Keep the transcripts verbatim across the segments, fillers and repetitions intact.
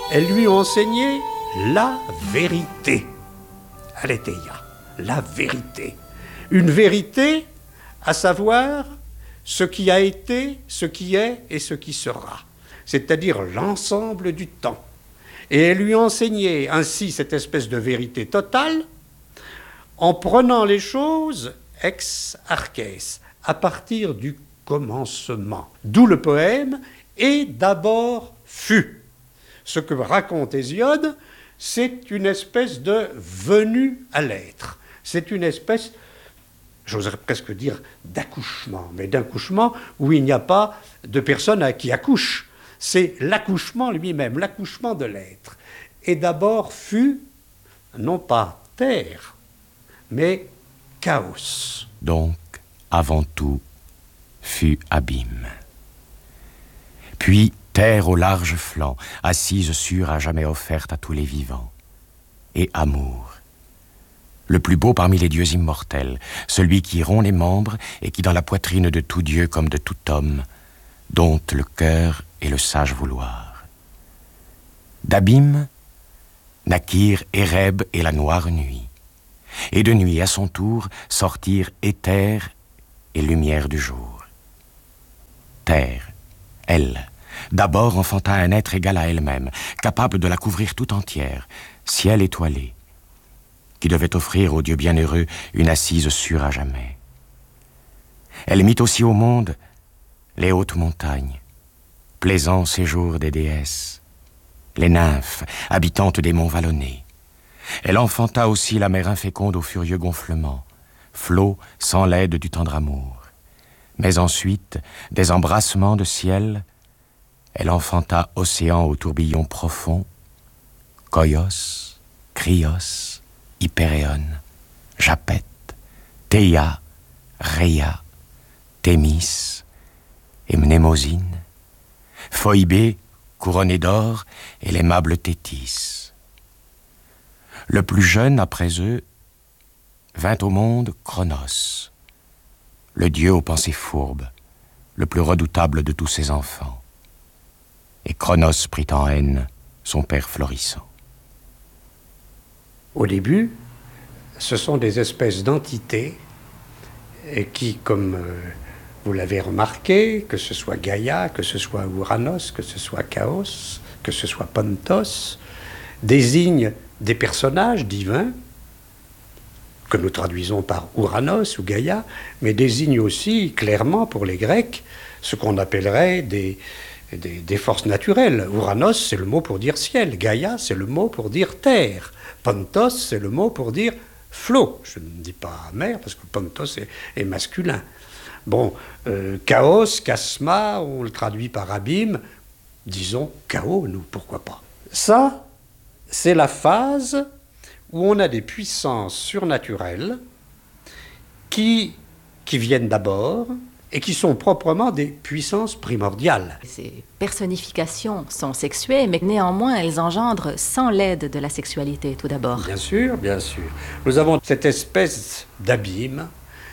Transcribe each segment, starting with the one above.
Elles lui ont enseigné la vérité. Aletheia, la vérité. Une vérité, à savoir ce qui a été, ce qui est et ce qui sera. C'est-à-dire l'ensemble du temps. Et elles lui ont enseigné ainsi cette espèce de vérité totale en prenant les choses ex arches, à partir du commencement. D'où le poème « Et d'abord fut ». Ce que raconte Hésiode, c'est une espèce de venue à l'être. C'est une espèce, j'oserais presque dire, d'accouchement, mais d'accouchement où il n'y a pas de personne qui accouche. C'est l'accouchement lui-même, l'accouchement de l'être. Et d'abord fut, non pas terre, mais chaos. Donc, avant tout, fut abîme. Puis terre au large flanc, assise sûre à jamais offerte à tous les vivants. Et amour, le plus beau parmi les dieux immortels, celui qui rompt les membres et qui dans la poitrine de tout dieu comme de tout homme, dompte le cœur et le sage vouloir. D'abîme naquirent Éreb et la noire nuit, et de nuit à son tour sortirent éther et lumière du jour. Terre, elle, d'abord enfanta un être égal à elle-même, capable de la couvrir tout entière, ciel étoilé, qui devait offrir au Dieu bienheureux une assise sûre à jamais. Elle mit aussi au monde les hautes montagnes, plaisant séjour des déesses, les nymphes, habitantes des monts vallonnés. Elle enfanta aussi la mer inféconde aux furieux gonflements, flots sans l'aide du tendre amour. Mais ensuite, des embrassements de ciel, elle enfanta océan aux tourbillons profonds, Koios, Krios, Hypérion, Japet, Théia, Rhéa, Thémis et Mnémosyne, Phoïbé, couronnée d'or, et l'aimable Thétis. Le plus jeune après eux vint au monde Cronos, le dieu aux pensées fourbes, le plus redoutable de tous ses enfants. Et Cronos prit en haine son père florissant. Au début, ce sont des espèces d'entités qui, comme euh, vous l'avez remarqué, que ce soit Gaïa, que ce soit Ouranos, que ce soit Chaos, que ce soit Pontos, désignent des personnages divins, que nous traduisons par Ouranos ou Gaïa, mais désignent aussi clairement pour les Grecs ce qu'on appellerait des, des, des forces naturelles. Ouranos, c'est le mot pour dire ciel. Gaïa, c'est le mot pour dire terre. Pontos, c'est le mot pour dire flot. Je ne dis pas mer, parce que Pontos est, est masculin. Bon, euh, chaos, chasma, on le traduit par abîme. Disons chaos, nous, pourquoi pas. Ça, c'est la phase où on a des puissances surnaturelles qui, qui viennent d'abord et qui sont proprement des puissances primordiales. Ces personnifications sont sexuées, mais néanmoins elles engendrent sans l'aide de la sexualité, tout d'abord. Bien sûr, bien sûr. Nous avons cette espèce d'abîme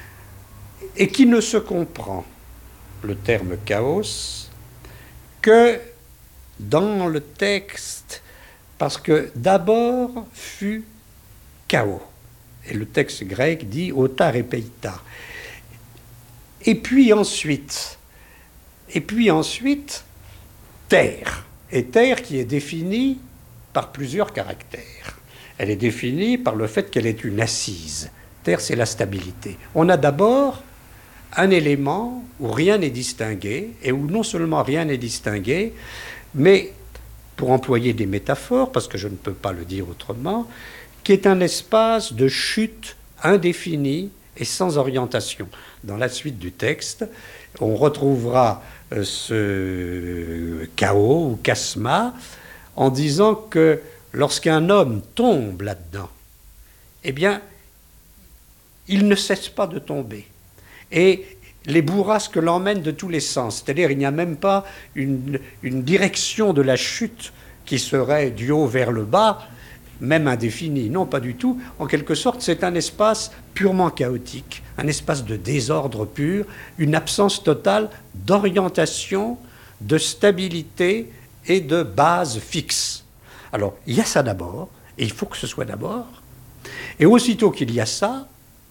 et qui ne se comprend, le terme chaos, que dans le texte, parce que d'abord fut chaos. Et le texte grec dit otar et peita. Et puis ensuite, et puis ensuite, terre. Et terre qui est définie par plusieurs caractères. Elle est définie par le fait qu'elle est une assise. Terre, c'est la stabilité. On a d'abord un élément où rien n'est distingué, et où non seulement rien n'est distingué, mais, pour employer des métaphores, parce que je ne peux pas le dire autrement, qui est un espace de chute indéfinie et sans orientation. Dans la suite du texte, on retrouvera euh, ce chaos ou chasma en disant que lorsqu'un homme tombe là-dedans, eh bien, il ne cesse pas de tomber. Et les bourrasques l'emmènent de tous les sens. C'est-à-dire il n'y a même pas une, une direction de la chute qui serait du haut vers le bas, même indéfinie. Non, pas du tout. En quelque sorte, c'est un espace purement chaotique, un espace de désordre pur, une absence totale d'orientation, de stabilité et de base fixe. Alors, il y a ça d'abord, et il faut que ce soit d'abord. Et aussitôt qu'il y a ça,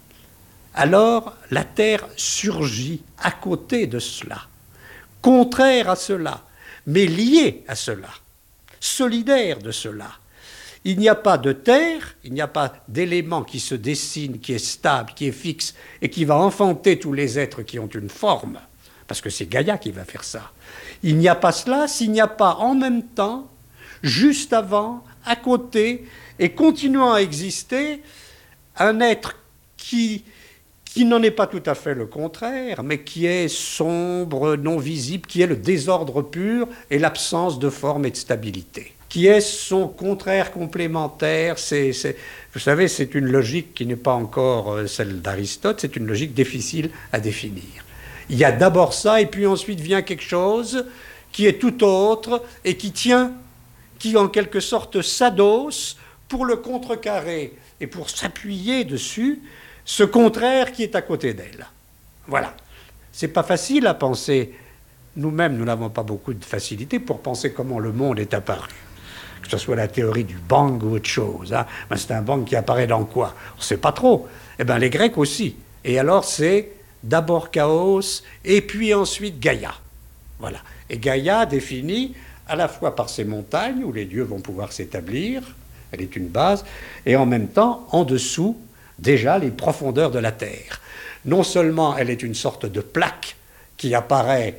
alors la Terre surgit à côté de cela, contraire à cela, mais liée à cela, solidaire de cela. Il n'y a pas de Terre, il n'y a pas d'élément qui se dessine, qui est stable, qui est fixe, et qui va enfanter tous les êtres qui ont une forme, parce que c'est Gaïa qui va faire ça. Il n'y a pas cela s'il n'y a pas en même temps, juste avant, à côté, et continuant à exister, un être qui, qui n'en est pas tout à fait le contraire, mais qui est sombre, non visible, qui est le désordre pur et l'absence de forme et de stabilité. Qui est son contraire complémentaire. C'est, c'est, vous savez, c'est une logique qui n'est pas encore celle d'Aristote, c'est une logique difficile à définir. Il y a d'abord ça, et puis ensuite vient quelque chose qui est tout autre, et qui tient, qui en quelque sorte s'adosse pour le contrecarrer, et pour s'appuyer dessus, ce contraire qui est à côté d'elle. Voilà. C'est pas facile à penser. Nous-mêmes, nous n'avons pas beaucoup de facilité pour penser comment le monde est apparu. Que ce soit la théorie du bang ou autre chose. Hein. Ben, c'est un bang qui apparaît dans quoi? On ne sait pas trop. Eh bien, les Grecs aussi. Et alors, c'est d'abord Chaos, et puis ensuite Gaïa. Voilà. Et Gaïa définie à la fois par ces montagnes où les dieux vont pouvoir s'établir, elle est une base, et en même temps, en dessous, déjà les profondeurs de la Terre. Non seulement elle est une sorte de plaque qui apparaît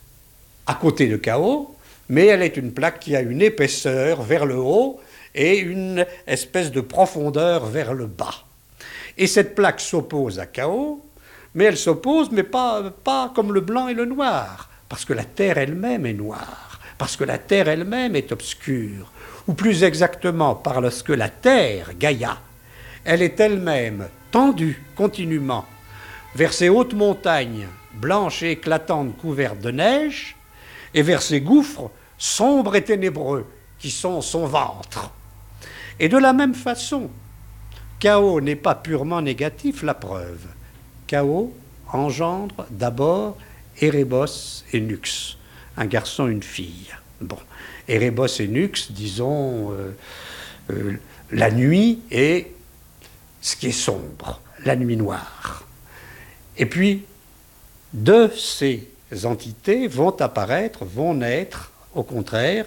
à côté de Chaos, mais elle est une plaque qui a une épaisseur vers le haut et une espèce de profondeur vers le bas. Et cette plaque s'oppose à Chaos, mais elle s'oppose, mais pas, pas comme le blanc et le noir, parce que la Terre elle-même est noire, parce que la Terre elle-même est obscure, ou plus exactement parce que la Terre, Gaïa, elle est elle-même tendue continuellement vers ces hautes montagnes blanches et éclatantes couvertes de neige, et vers ces gouffres sombres et ténébreux qui sont son ventre. Et de la même façon, Chaos n'est pas purement négatif, la preuve. Chaos engendre d'abord Érébos et Nyx, un garçon et une fille. Bon, Érébos et Nyx, disons, euh, euh, la nuit et ce qui est sombre, la nuit noire. Et puis, de ces entités vont apparaître, vont naître, au contraire,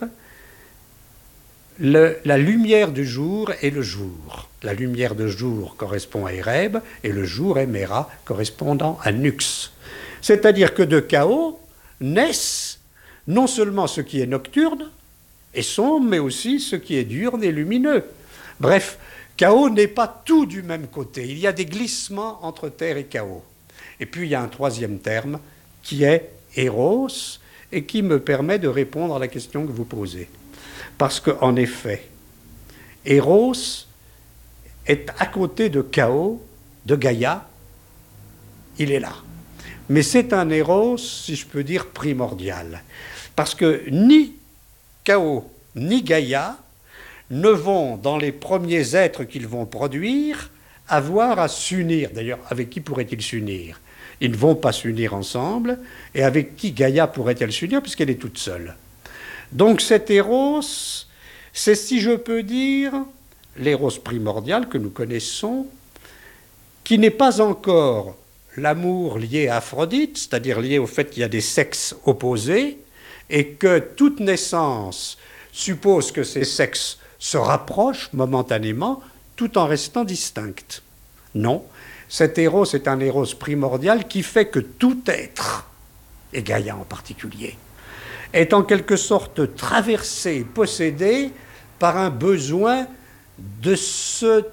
le, la lumière du jour et le jour. La lumière de jour correspond à Éreb, et le jour est Méra, correspondant à Nyx. C'est-à-dire que de Chaos naissent non seulement ce qui est nocturne et sombre, mais aussi ce qui est diurne et lumineux. Bref, Chaos n'est pas tout du même côté. Il y a des glissements entre Terre et Chaos. Et puis il y a un troisième terme qui est Éros et qui me permet de répondre à la question que vous posez. Parce qu'en effet, Éros est à côté de Chaos, de Gaïa, il est là. Mais c'est un Éros, si je peux dire, primordial. Parce que ni Chaos ni Gaïa ne vont, dans les premiers êtres qu'ils vont produire, avoir à s'unir. D'ailleurs, avec qui pourraient-ils s'unir? Ils ne vont pas s'unir ensemble. Et avec qui Gaïa pourrait-elle s'unir, puisqu'elle est toute seule? Donc cet Éros, c'est, si je peux dire, l'Éros primordial que nous connaissons, qui n'est pas encore l'amour lié à Aphrodite, c'est-à-dire lié au fait qu'il y a des sexes opposés, et que toute naissance suppose que ces sexes se rapprochent momentanément, tout en restant distincts. Non, cet Éros est un Éros primordial qui fait que tout être, et Gaïa en particulier, est en quelque sorte traversé, possédé par un besoin de se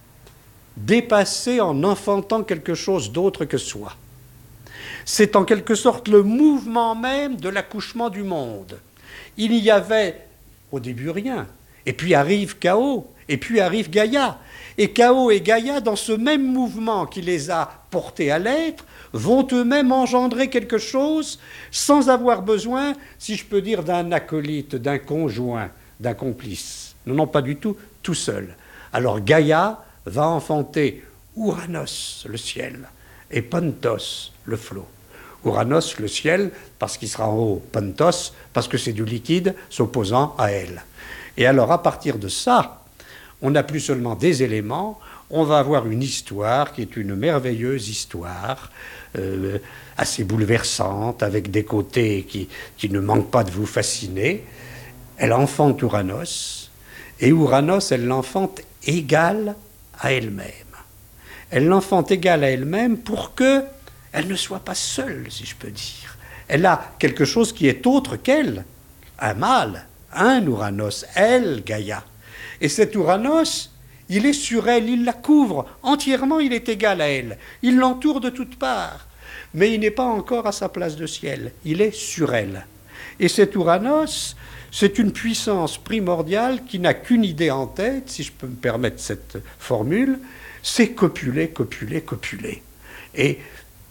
dépasser en enfantant quelque chose d'autre que soi. C'est en quelque sorte le mouvement même de l'accouchement du monde. Il y avait au début rien, et puis arrive Chaos, et puis arrive Gaïa. Et Chaos et Gaïa, dans ce même mouvement qui les a portés à l'être, vont eux-mêmes engendrer quelque chose sans avoir besoin, si je peux dire, d'un acolyte, d'un conjoint, d'un complice. Non, non, pas du tout, tout seul. Alors Gaïa va enfanter Ouranos, le ciel, et Pontos, le flot. Ouranos, le ciel, parce qu'il sera en haut, Pontos, parce que c'est du liquide s'opposant à elle. Et alors, à partir de ça, on n'a plus seulement des éléments, on va avoir une histoire qui est une merveilleuse histoire, euh, assez bouleversante, avec des côtés qui, qui ne manquent pas de vous fasciner. Elle enfante Ouranos, et Ouranos, elle l'enfante égale à elle-même. Elle l'enfante égale à elle-même pour qu'elle ne soit pas seule, si je peux dire. Elle a quelque chose qui est autre qu'elle, un mâle, un Ouranos, elle, Gaïa. Et cet Ouranos, il est sur elle, il la couvre entièrement, il est égal à elle. Il l'entoure de toutes parts, mais il n'est pas encore à sa place de ciel, il est sur elle. Et cet Ouranos, c'est une puissance primordiale qui n'a qu'une idée en tête, si je peux me permettre cette formule, c'est copuler, copuler, copuler. Et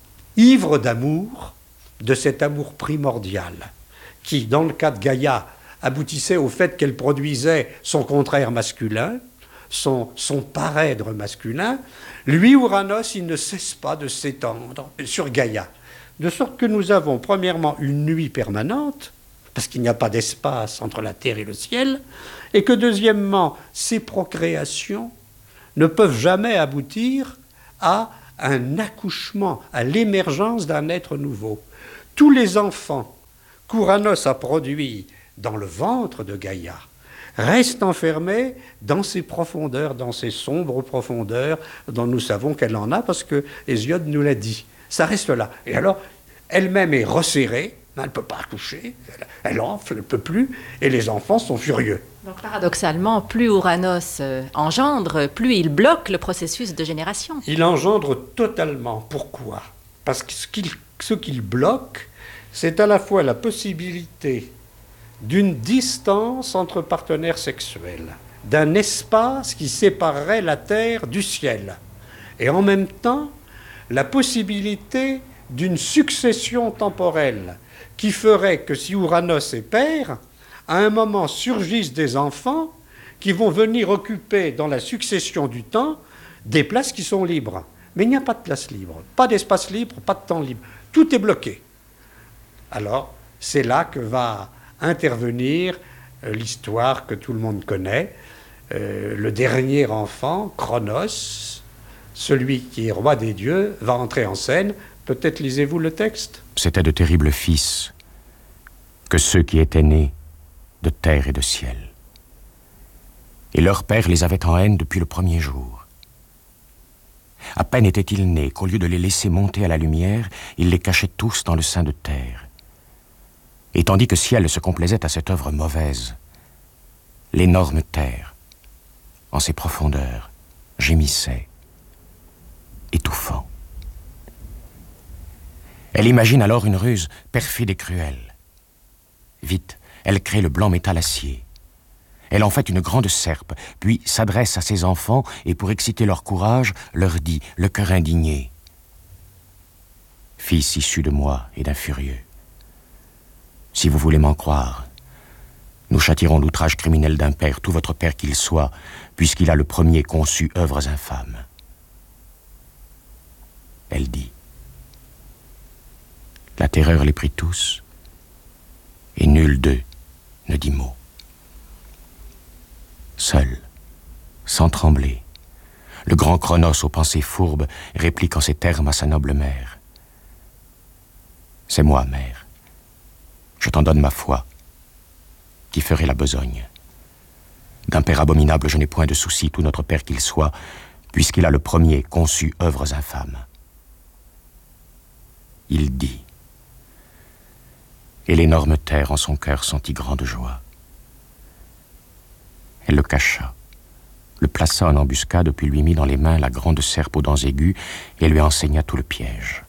ivre d'amour, de cet amour primordial, qui, dans le cas de Gaïa, aboutissait au fait qu'elle produisait son contraire masculin, son, son parèdre masculin, lui, Ouranos, il ne cesse pas de s'étendre sur Gaïa. De sorte que nous avons, premièrement, une nuit permanente, parce qu'il n'y a pas d'espace entre la terre et le ciel, et que, deuxièmement, ces procréations ne peuvent jamais aboutir à un accouchement, à l'émergence d'un être nouveau. Tous les enfants qu'Ouranos a produits dans le ventre de Gaïa restent enfermés dans ces profondeurs, dans ces sombres profondeurs dont nous savons qu'elle en a parce que Hésiode nous l'a dit. Ça reste là. Et alors, elle-même est resserrée, elle ne peut pas accoucher, elle, elle enfle, elle ne peut plus, et les enfants sont furieux. Donc paradoxalement, plus Ouranos euh, engendre, plus il bloque le processus de génération. Il engendre totalement. Pourquoi ? Parce que ce qu'il, ce qu'il bloque, c'est à la fois la possibilité d'une distance entre partenaires sexuels, d'un espace qui séparerait la terre du ciel, et en même temps la possibilité d'une succession temporelle qui ferait que si Ouranos est père, à un moment surgissent des enfants qui vont venir occuper dans la succession du temps des places qui sont libres. Mais il n'y a pas de place libre, pas d'espace libre, pas de temps libre. Tout est bloqué. Alors, c'est là que va intervenir euh, l'histoire que tout le monde connaît. Euh, le dernier enfant, Cronos, celui qui est roi des dieux, va entrer en scène. Peut-être lisez-vous le texte. C'étaient de terribles fils que ceux qui étaient nés de terre et de ciel. Et leur père les avait en haine depuis le premier jour. À peine étaient-ils nés qu'au lieu de les laisser monter à la lumière, il les cachait tous dans le sein de terre. Et tandis que ciel se complaisait à cette œuvre mauvaise, l'énorme terre, en ses profondeurs, gémissait, étouffant. Elle imagine alors une ruse perfide et cruelle. Vite, elle crée le blanc métal acier. Elle en fait une grande serpe, puis s'adresse à ses enfants et pour exciter leur courage, leur dit, le cœur indigné, « Fils issus de moi et d'un furieux, si vous voulez m'en croire, nous châtierons l'outrage criminel d'un père, tout votre père qu'il soit, puisqu'il a le premier conçu œuvres infâmes. » Elle dit. La terreur les prit tous, et nul d'eux ne dit mot. Seul, sans trembler, le grand Cronos aux pensées fourbes réplique en ces termes à sa noble mère. « C'est moi, mère. Je t'en donne ma foi, qui ferait la besogne. D'un père abominable, je n'ai point de souci, tout notre père qu'il soit, puisqu'il a le premier conçu œuvres infâmes. » Il dit. Et l'énorme terre en son cœur sentit grande joie. Elle le cacha, le plaça en embuscade, puis lui mit dans les mains la grande serpe aux dents aiguës et lui enseigna tout le piège.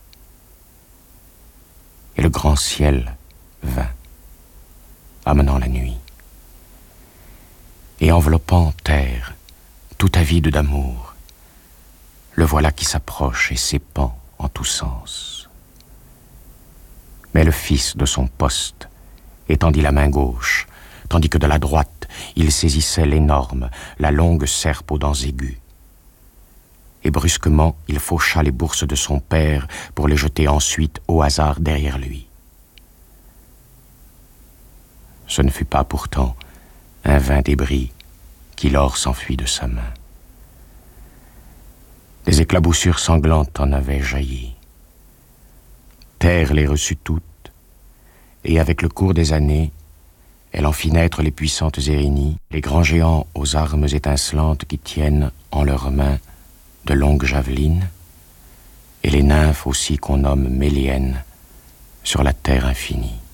Et le grand ciel vint, amenant la nuit. Et enveloppant terre, tout avide d'amour, le voilà qui s'approche et s'épand en tous sens. Mais le fils de son poste étendit la main gauche, tandis que de la droite, il saisissait l'énorme, la longue serpe aux dents aiguës. Et brusquement, il faucha les bourses de son père pour les jeter ensuite au hasard derrière lui. Ce ne fut pas pourtant un vains débris qui l'or s'enfuit de sa main. Des éclaboussures sanglantes en avaient jailli. Terre les reçut toutes, et avec le cours des années, elle en fit naître les puissantes Érénies, les grands géants aux armes étincelantes qui tiennent en leurs mains de longues javelines, et les nymphes aussi qu'on nomme Méliennes sur la terre infinie.